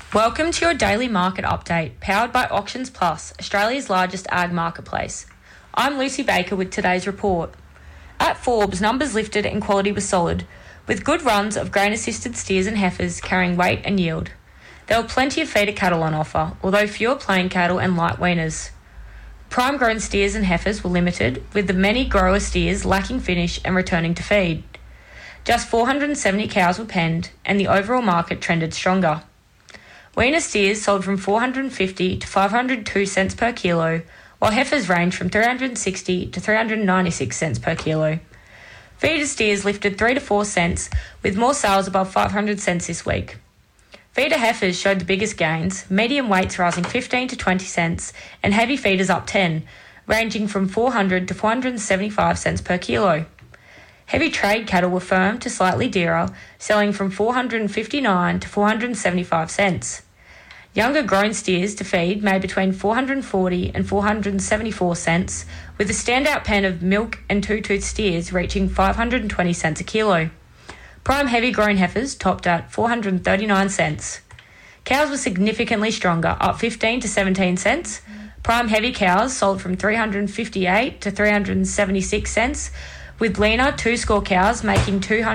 Welcome to your daily market update, powered by Auctions Plus, Australia's largest ag marketplace. I'm Lucy Baker with today's report. At Forbes, numbers lifted and quality was solid, with good runs of grain-assisted steers and heifers carrying weight and yield. There were plenty of feeder cattle on offer, although fewer plain cattle and light weaners. Prime-grown steers and heifers were limited, with the many grower steers lacking finish and returning to feed. Just 470 cows were penned, and the overall market trended stronger. Weaner steers sold from 450 to 502 cents per kilo, while heifers ranged from 360 to 396 cents per kilo. Feeder steers lifted 3 to 4 cents, with more sales above 500 cents this week. Feeder heifers showed the biggest gains, medium weights rising 15 to 20 cents, and heavy feeders up 10, ranging from 400 to 475 cents per kilo. Heavy trade cattle were firm to slightly dearer, selling from 459 to 475 cents. Younger grown steers to feed made between 440 and 474 cents, with a standout pen of milk and two-tooth steers reaching 520 cents a kilo. Prime heavy grown heifers topped at 439 cents. Cows were significantly stronger, up 15 to 17 cents. Prime heavy cows sold from 358 to 376 cents, with leaner two-score cows making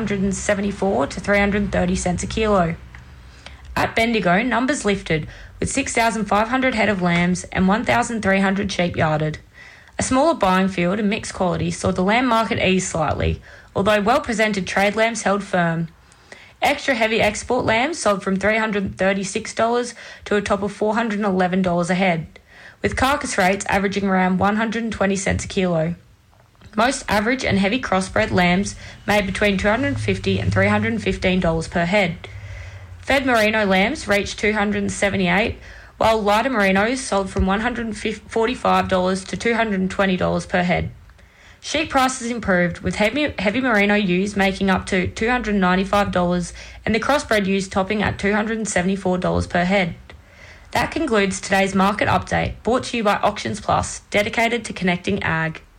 274 to 330 cents a kilo. At Bendigo, numbers lifted, with 6,500 head of lambs and 1,300 sheep yarded. A smaller buying field and mixed quality saw the lamb market ease slightly, although well-presented trade lambs held firm. Extra heavy export lambs sold from $336 to a top of $411 a head, with carcass rates averaging around 120 cents a kilo. Most average and heavy crossbred lambs made between $250 and $315 per head. Fed merino lambs reached $278, while lighter merinos sold from $145 to $220 per head. Sheep prices improved, with heavy merino ewes making up to $295 and the crossbred ewes topping at $274 per head. That concludes today's market update, brought to you by Auctions Plus, dedicated to connecting ag.